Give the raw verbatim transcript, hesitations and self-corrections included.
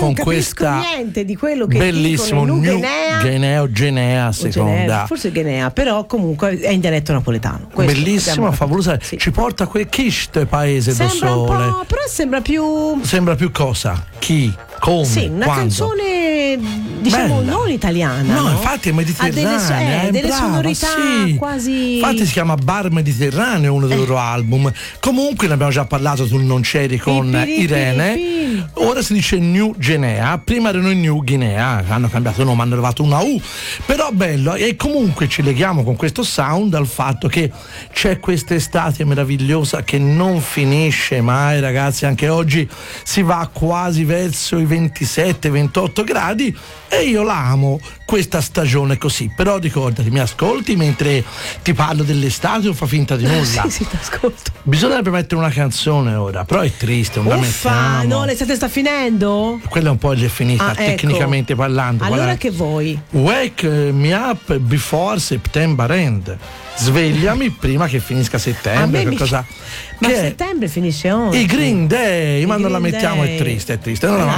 con questa niente di quello che bellissimo dicono in New Guinea. Guinea o Genea, seconda. Genea, forse Guinea, però comunque è in dialetto napoletano. Questo Bellissima, favolosa. Sì. Ci porta quel Chiste paese do Sembra un sole. po', però sembra più Sembra più cosa? Chi? Come? sì, una quando? canzone diciamo Bella. non italiana. No, No, infatti è mediterranea, ha delle, eh, è delle brava, sonorità sì. quasi. Infatti si chiama Bar Mediterraneo, uno dei loro album. Comunque ne abbiamo già parlato sul Non c'eri con Pi, pi, Irene. pi, pi. Ora si dice New Guinea, prima erano in New Guinea, hanno cambiato nome, hanno levato una U. Però bello, e comunque ci leghiamo con questo sound al fatto che c'è questa estate meravigliosa che non finisce mai, ragazzi. Anche oggi si va quasi verso i ventisette ventotto gradi e io la amo questa stagione così. Però ricordati, mi ascolti mentre ti parlo dell'estate o fa finta di nulla? Sì, sì, ti ascolto. Bisognerebbe mettere una canzone ora, però è triste, non la Uffa, mettiamo. no, l'estate sta finendo? Quella un po' già è finita, Ah, ecco. tecnicamente parlando. Allora Guarda. che vuoi? Wake me up before September end. Svegliami prima che finisca A settembre. me mi- Qualcosa Ma che è- settembre finisce oggi. I Green Day, ma non la Green mettiamo, è Day. triste, è triste. Non la